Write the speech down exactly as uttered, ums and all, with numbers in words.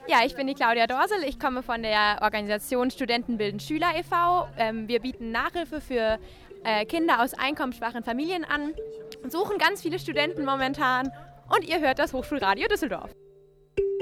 Ja, ich bin die Claudia Dorsel. Ich komme von der Organisation Studenten bilden Schüler e V Ähm, wir bieten Nachhilfe für äh, Kinder aus einkommensschwachen Familien an, suchen ganz viele Studenten momentan und ihr hört das Hochschulradio Düsseldorf.